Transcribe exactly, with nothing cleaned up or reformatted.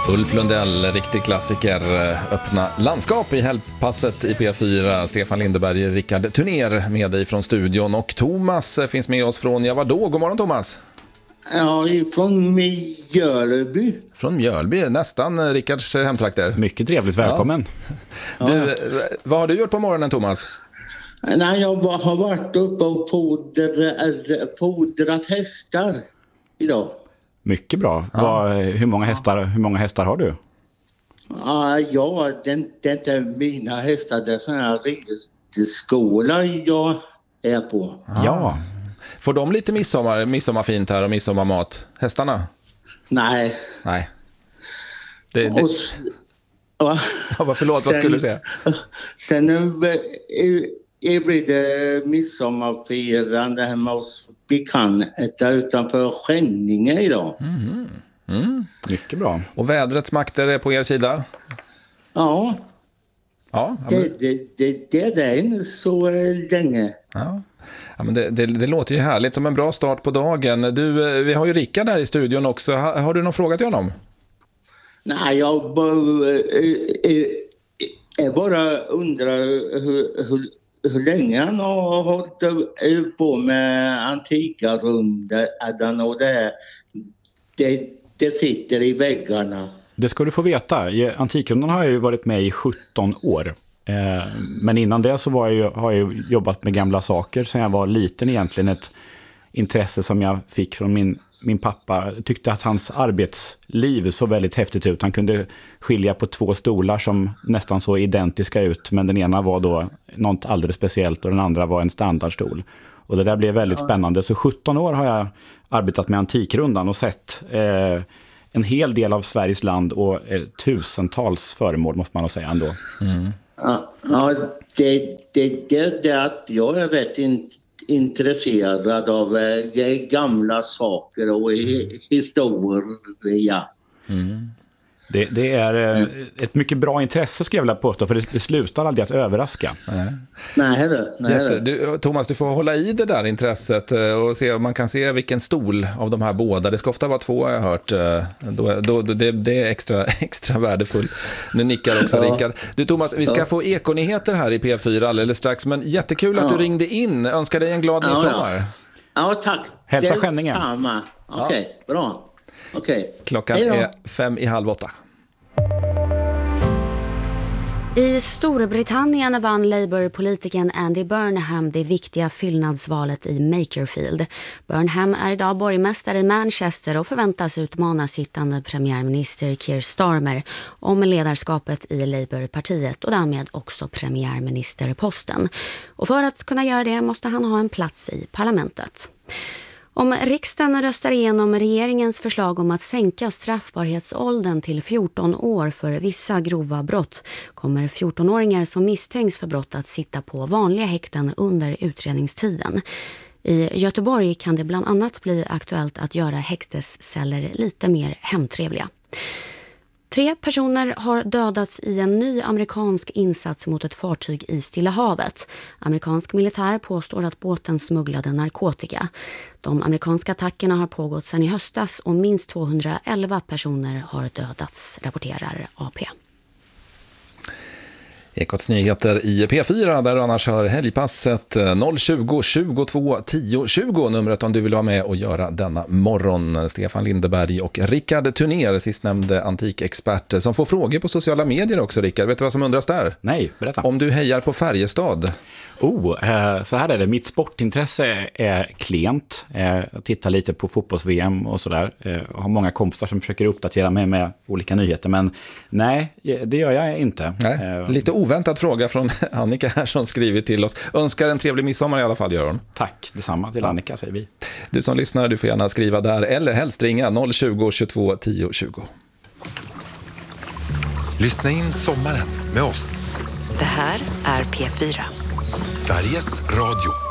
Ulf Lundell, riktig klassiker, öppna landskap i helgpasset i P fyra. Stefan Lindeberg, Rickard Turner med dig från studion och Thomas finns med oss från, ja vadå? God morgon Thomas. Ja, från Mjölby. Från Mjölby, nästan Rickards hemtrakter. Mycket trevligt, välkommen. Ja. Du, vad har du gjort på morgonen Thomas? Nej, jag har varit uppe och fodrat, fodrat hästar idag. Mycket bra. Ja. Vad, hur, många hästar, hur många hästar har du? Ah, ja, det, det är inte mina hästar. Det är sådana här ridskola jag är på. Ah. Ja. Får de lite midsommar, midsommarfint här och midsommarmat? Hästarna? Nej. Nej. Det, det... Och, ja. Ja, förlåt, vad skulle du säga? Sen är, blir det midsommarfirande hemma hos bekanta utanför Skänninge idag. Mm. Mm. Mycket bra. Och vädrets makter är på er sida? Ja. Ja, men... det, det, det, det är det så länge. Ja. Ja, men det, det, det låter ju härligt, som en bra start på dagen. Du, vi har ju Rickard där i studion också. Har, har du någon fråga till honom? Nej, jag bara, jag bara undrar hur, hur, hur länge han har hållit på med antika rundan och det, det, det sitter i väggarna. Det ska du få veta. Antikrundan har jag ju varit med i sjutton år. Men innan det så var jag, har jag jobbat med gamla saker sedan jag var liten egentligen. Ett intresse som jag fick från min, min pappa. Jag tyckte att hans arbetsliv så väldigt häftigt ut. Han kunde skilja på två stolar som nästan så identiska ut. Men den ena var då något alldeles speciellt och den andra var en standardstol. Och det där blev väldigt spännande. Så sjutton år har jag arbetat med Antikrundan och sett eh, en hel del av Sveriges land och eh, tusentals föremål måste man nog säga ändå. Mm. Ja, ja det, det, det, det att jag är rätt in, intresserad av eh, gamla saker och hi, historia. Mm. Det, det är eh, ett mycket bra intresse ska jag vilja påstå, för det, det slutar aldrig att överraska. Nej, nej, det, nej Jätte, du, Thomas, du får hålla i det där intresset och se om man kan se vilken stol av de här båda. Det ska ofta vara två, har jag hört. Då, då, det, det är extra, extra värdefullt. Nu nickar också ja. Rickard. Du Thomas, vi ska ja. få ekonyheter här i P fyra alldeles strax, men jättekul ja. att du ringde in. Önskar dig en glad ja, midsommar. Ja. ja, tack. Hälsa Skänningen. Okej, okay, ja. bra. Okay. Klockan är fem i halv åtta. I Storbritannien vann Labour-politikern Andy Burnham det viktiga fyllnadsvalet i Makerfield. Burnham är idag borgmästare i Manchester och förväntas utmana sittande premiärminister Keir Starmer om ledarskapet i Labour-partiet och därmed också premiärministerposten. Och för att kunna göra det måste han ha en plats i parlamentet. Om riksdagen röstar igenom regeringens förslag om att sänka straffbarhetsåldern till fjorton år för vissa grova brott kommer fjortonåringar som misstänks för brott att sitta på vanliga häkten under utredningstiden. I Göteborg kan det bland annat bli aktuellt att göra häktesceller lite mer hemtrevliga. Tre personer har dödats i en ny amerikansk insats mot ett fartyg i Stilla havet. Amerikansk militär påstår att båten smugglade narkotika. De amerikanska attackerna har pågått sedan i höstas och minst tvåhundraelva personer har dödats, rapporterar A P. Ekots nyheter i P fyra där du annars hör helgpasset noll tjugo tjugotvå tio tjugo numret om du vill vara med och göra denna morgon. Stefan Lindeberg och Rickard Turner, sistnämnde antikexpert som får frågor på sociala medier också. Rickard, vet du vad som undras där? Nej, berätta. Om du hejar på Färjestad. Oh, eh, så här är det. Mitt sportintresse är klent. Eh, jag tittar lite på fotbolls-V M och sådär. Eh, jag har många kompisar som försöker uppdatera mig med olika nyheter. Men nej, det gör jag inte. Nej, eh, lite oväntad fråga från Annika här som skrivit till oss. Önskar en trevlig midsommar i alla fall, gör hon. Tack, detsamma till Annika säger vi. Du som lyssnar, du får gärna skriva där eller helst ringa noll tjugo tjugotvå tio tjugo. Lyssna in sommaren med oss. Det här är P fyra. Sveriges Radio.